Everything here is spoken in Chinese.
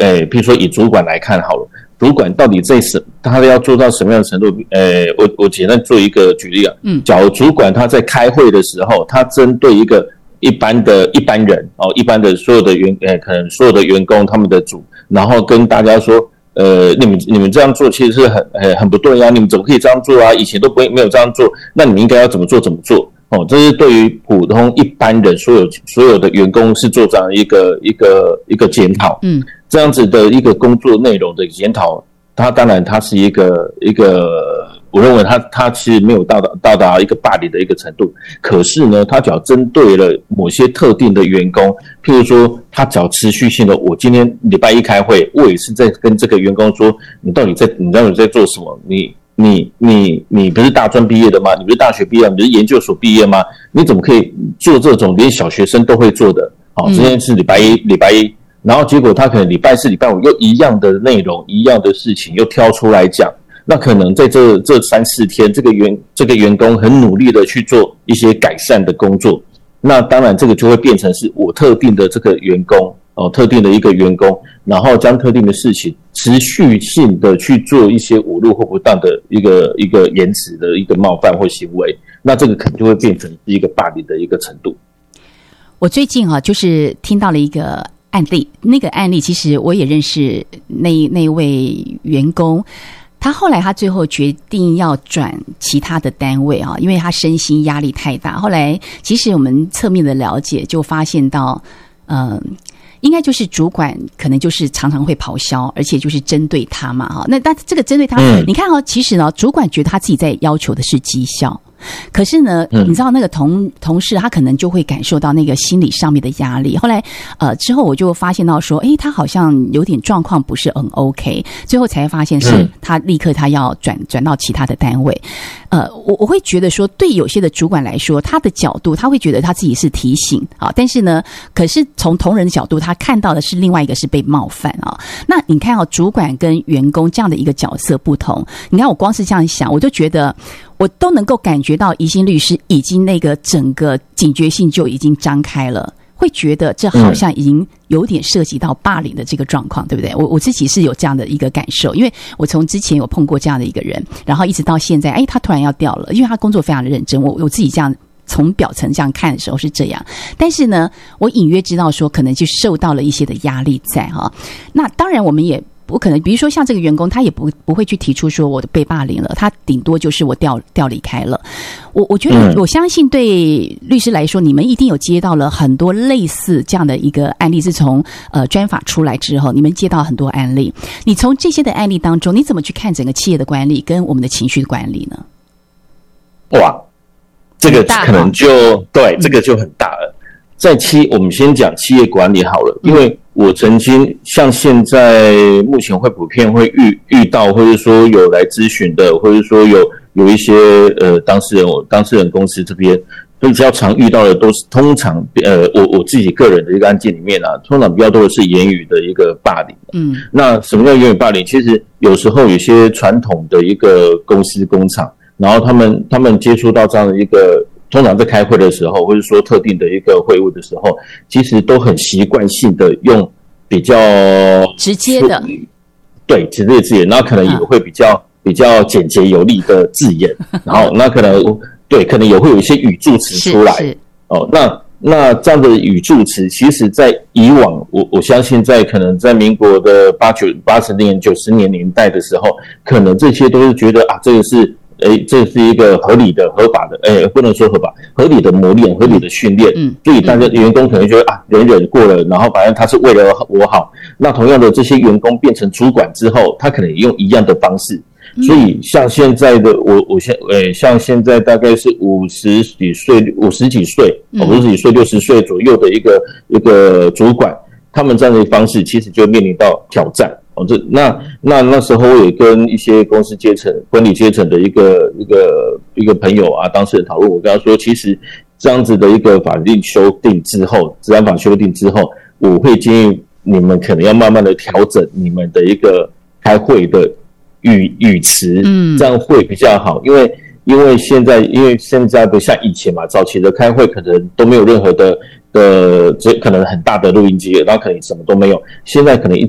譬如说以主管来看好了，主管到底他要做到什么样的程度？我简单做一个举例啊。假如主管他在开会的时候，他针对一个一般人一般的所有的可能所有的员工他们的组，然后跟大家说，你们这样做其实是很不对啊，你们怎么可以这样做啊？以前都没有这样做，那你们应该要怎么做？这是对于普通一般人所有的员工是做这样一个检讨。这样子的一个工作内容的检讨，当然它是一个我认为他其实没有到达一个霸凌的一个程度，可是呢，他只要针对了某些特定的员工，譬如说他只要持续性的，我今天礼拜一开会，我也是在跟这个员工说，你到底在做什么？你不是大专毕业的吗？你不是大学毕业，你不是研究所毕业吗？你怎么可以做这种连小学生都会做的？今天是礼拜一，然后结果他可能礼拜四、礼拜五又一样的内容、一样的事情又挑出来讲。那可能在这3-4天，这个员工很努力的去做一些改善的工作，那当然这个就会变成是我特定的这个员工特定的一个员工，然后将特定的事情持续性的去做一些侮辱或不当的一个言辞的一个冒犯或行为，那这个可能就会变成是一个霸凌的一个程度。 我最近就是听到了一个案例，那个案例其实我也认识那位员工。他后来他最后决定要转其他的单位因为他身心压力太大。后来其实我们侧面的了解就发现到应该就是主管可能就是常常会咆哮，而且就是针对他嘛那但这个针对他你看其实呢主管觉得他自己在要求的是绩效，可是呢你知道那个同事他可能就会感受到那个心理上面的压力。后来之后我就发现到说他好像有点状况不是很 OK， 最后才发现是他立刻他要转到其他的单位。我会觉得说对有些的主管来说，他的角度他会觉得他自己是提醒但是呢可是从同仁的角度他看到的是另外一个是被冒犯那你看主管跟员工这样的一个角色不同，你看我光是这样想我就觉得我都能够感觉到宜兴律师已经那个整个警觉性就已经张开了，会觉得这好像已经有点涉及到霸凌的这个状况，对不对？我自己是有这样的一个感受，因为我从之前有碰过这样的一个人，然后一直到现在他突然要调了，因为他工作非常的认真，我自己这样从表层这样看的时候是这样，但是呢我隐约知道说可能就受到了一些的压力在那当然我们也不可能，比如说像这个员工他也不会去提出说我被霸凌了，他顶多就是我调离开了。我觉得我相信对律师来说，你们一定有接到了很多类似这样的一个案例，是从专法出来之后你们接到很多案例，你从这些的案例当中你怎么去看整个企业的管理跟我们的情绪的管理呢？ 哇，这个可能对，这个就很大了。我们先讲企业管理好了，因为我曾经像现在目前会普遍会遇到，或者说有来咨询的，或者说有一些当事人公司这边比较常遇到的都是通常我自己个人的一个案件里面通常比较多的是言语的一个霸凌。那什么叫言语霸凌？其实有时候有些传统的一个公司工厂，然后他们接触到这样的一个。通常在开会的时候，或者说特定的一个会务的时候，其实都很习惯性的用比较直接的， 对，直接的字眼，然后可能也会比较简洁有力的字眼，然后那可能也会有一些语助词出来。那这样的语助词，其实在以往，我相信在可能在民国的80年、90年年代的时候，可能这些都是觉得这个是。这是一个合理的、合法的，不能说合法，合理的磨练、合理的训练。所以大家员工可能觉得忍过了，然后反正他是为了我好。那同样的，这些员工变成主管之后，他可能也用一样的方式。所以像现在的像现在大概是50几岁、60岁左右的一个主管，他们这样的方式其实就面临到挑战。那时候我也跟一些公司阶层、管理阶层的一个朋友当事人讨论，我跟他说，其实这样子的一个法令修订之后，治安法修订之后，我会建议你们可能要慢慢的调整你们的一个开会的语词，这样会比较好，因为现在不像以前嘛，早期的开会可能都没有任何的可能很大的录音机，然后可能什么都没有。现在可能一